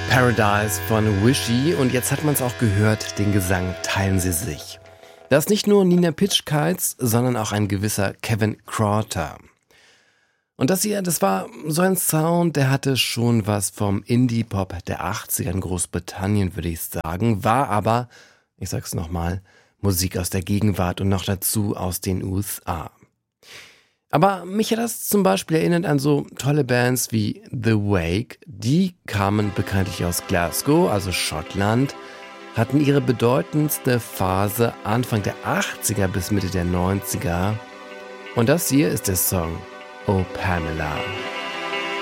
Paradise von Wishy, und jetzt hat man es auch gehört, den Gesang teilen sie sich. Das ist nicht nur Nina Pitschkeiz, sondern auch ein gewisser Kevin Crowther. Und das hier, das war so ein Sound, der hatte schon was vom Indie-Pop der 80er in Großbritannien, würde ich sagen, war aber, ich sag's nochmal, Musik aus der Gegenwart und noch dazu aus den USA. Aber mich hat das zum Beispiel erinnert an so tolle Bands wie The Wake. Die kamen bekanntlich aus Glasgow, also Schottland, hatten ihre bedeutendste Phase Anfang der 80er bis Mitte der 90er. Und das hier ist der Song Oh Pamela.